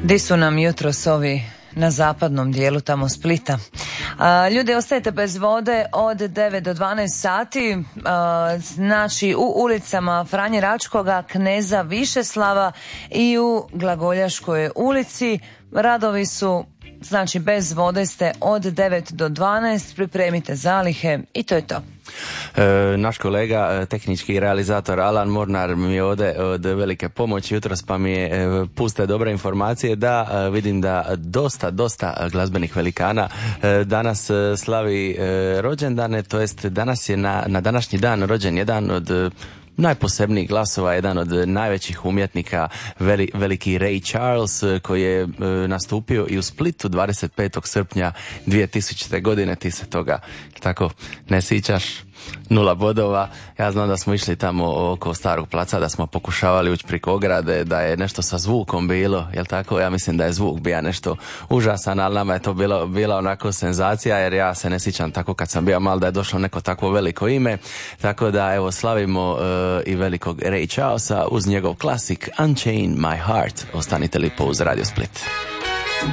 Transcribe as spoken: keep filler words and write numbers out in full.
Di su nam jutros ovi na zapadnom dijelu tamo Splita? A, ljudi, ostajete bez vode od devet do dvanaest sati, a, znači u ulicama Franje Račkoga, Kneza Višeslava i u Glagoljaškoj ulici. Radovi su, znači bez vode ste od devet do dvanaest, pripremite zalihe i to je to. E, naš kolega, tehnički realizator Alan Mornar mi je ovdje od velike pomoći jutros, pa mi je e, puste dobre informacije da e, vidim da dosta, dosta glazbenih velikana e, danas e, slavi e, rođendane, to jest danas je na, na današnji dan rođen jedan od e, najposebnijih glasova, jedan od najvećih umjetnika, veli, veliki Ray Charles, koji je e, nastupio i u Splitu dvadeset petog srpnja dvije tisućite. godine. Ti se toga tako ne sjećaš? Nula bodova. Ja znam da smo išli tamo oko Starog placa, da smo pokušavali ući preko ograde, da je nešto sa zvukom bilo, jel tako? Ja mislim da je zvuk bio nešto užasan, ali nama je to bilo, bila onako senzacija, jer ja se ne sjećam tako kad sam bio mal da je došlo neko takvo veliko ime, tako da evo slavimo uh, i velikog Ray Charlesa uz njegov klasik Unchain My Heart. Ostanite lipo uz Radio Split.